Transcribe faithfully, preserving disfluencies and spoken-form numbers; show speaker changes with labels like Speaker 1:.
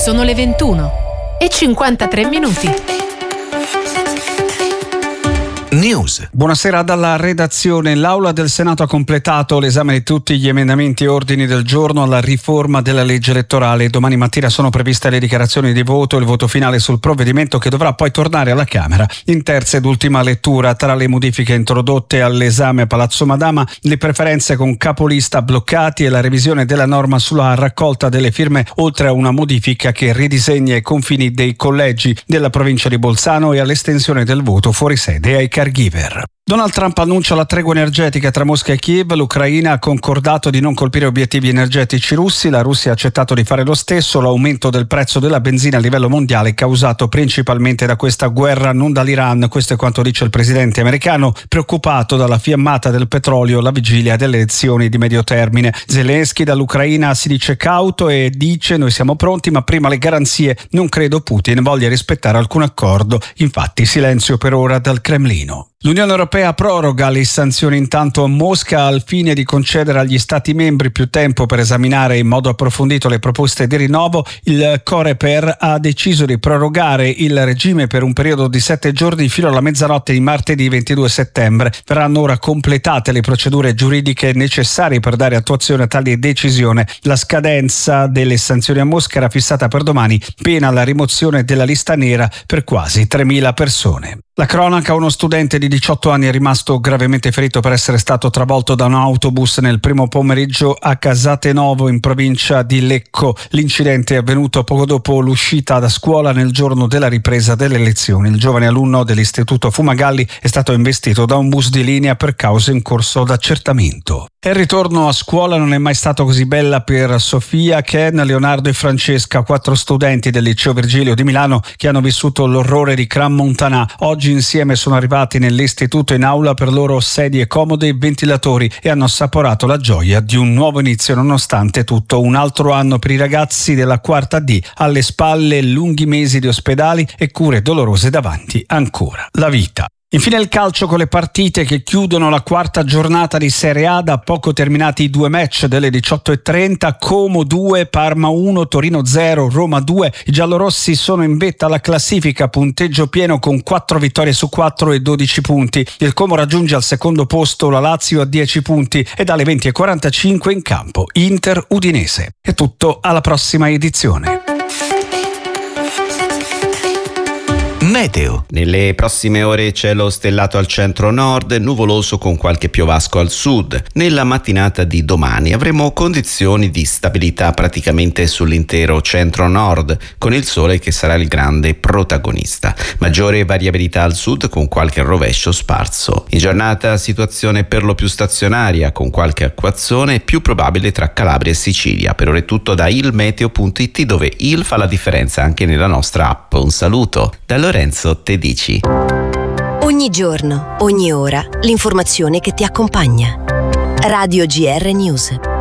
Speaker 1: Sono le ventuno e cinquantatré minuti.
Speaker 2: News. Buonasera dalla redazione. L'Aula del Senato ha completato l'esame di tutti gli emendamenti e ordini del giorno alla riforma della legge elettorale. Domani mattina sono previste le dichiarazioni di voto e il voto finale sul provvedimento, che dovrà poi tornare alla Camera in terza ed ultima lettura. Tra le modifiche introdotte all'esame a Palazzo Madama, le preferenze con capolista bloccati e la revisione della norma sulla raccolta delle firme, oltre a una modifica che ridisegna i confini dei collegi della provincia di Bolzano e all'estensione del voto fuori sede ai caregiver. Donald Trump annuncia la tregua energetica tra Mosca e Kiev. L'Ucraina ha concordato di non colpire obiettivi energetici russi. La Russia ha accettato di fare lo stesso. L'aumento del prezzo della benzina a livello mondiale è causato principalmente da questa guerra, non dall'Iran. Questo è quanto dice il presidente americano, preoccupato dalla fiammata del petrolio alla vigilia delle elezioni di medio termine. Zelensky dall'Ucraina si dice cauto e dice: noi siamo pronti, ma prima le garanzie. Non credo Putin voglia rispettare alcun accordo. Infatti silenzio per ora dal Cremlino. L'Unione Europea proroga le sanzioni intanto a Mosca al fine di concedere agli Stati membri più tempo per esaminare in modo approfondito le proposte di rinnovo. Il Coreper ha deciso di prorogare il regime per un periodo di sette giorni fino alla mezzanotte di martedì ventidue settembre. Verranno ora completate le procedure giuridiche necessarie per dare attuazione a tale decisione. La scadenza delle sanzioni a Mosca era fissata per domani, pena la rimozione della lista nera per quasi tremila persone. La cronaca: uno studente di diciotto anni è rimasto gravemente ferito per essere stato travolto da un autobus nel primo pomeriggio a Casatenovo in provincia di Lecco. L'incidente è avvenuto poco dopo l'uscita da scuola nel giorno della ripresa delle lezioni. Il giovane alunno dell'istituto Fumagalli è stato investito da un bus di linea per cause in corso d'accertamento. E il ritorno a scuola non è mai stato così bella per Sofia, Ken, Leonardo e Francesca, quattro studenti del liceo Virgilio di Milano che hanno vissuto l'orrore di Cran Montanà. Oggi insieme sono arrivati nell'istituto in aula per loro sedie comode e ventilatori e hanno assaporato la gioia di un nuovo inizio nonostante tutto. Un altro anno per i ragazzi della quarta D, alle spalle lunghi mesi di ospedali e cure dolorose davanti ancora la vita. Infine il calcio con le partite che chiudono la quarta giornata di Serie A. Da poco terminati i due match delle diciotto e trenta, Como due, Parma uno, Torino zero, Roma due. I giallorossi sono in vetta alla classifica, punteggio pieno con quattro vittorie su quattro e dodici punti. Il Como raggiunge al secondo posto la Lazio a dieci punti e dalle venti e quarantacinque in campo Inter Udinese. È tutto, alla prossima edizione.
Speaker 3: Meteo. Nelle prossime ore cielo stellato al centro-nord, nuvoloso con qualche piovasco al sud. Nella mattinata di domani avremo condizioni di stabilità praticamente sull'intero centro-nord, con il sole che sarà il grande protagonista. Maggiore variabilità al sud con qualche rovescio sparso. In giornata situazione per lo più stazionaria, con qualche acquazzone più probabile tra Calabria e Sicilia. Per ora è tutto da ilmeteo punto it, dove il fa la differenza anche nella nostra app. Un saluto da Lorenzo Tedici.
Speaker 4: Ogni giorno, ogni ora, l'informazione che ti accompagna. Radio G R News.